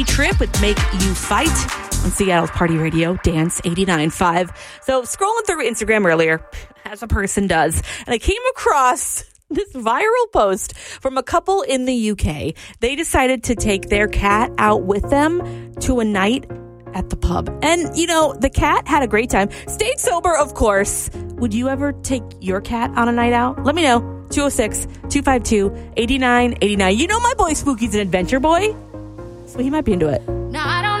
Trip with Make You Fight on Seattle's Party Radio, Dance 89.5. So scrolling through Instagram earlier, as a person does, and I came across this viral post from a couple in the UK. They decided to take their cat out with them to a night at the pub. And, you know, the cat had a great time. Stayed sober, of course. Would you ever take your cat on a night out? Let me know. 206-252-8989. You know my boy Spooky's an adventure boy, so he might be into it.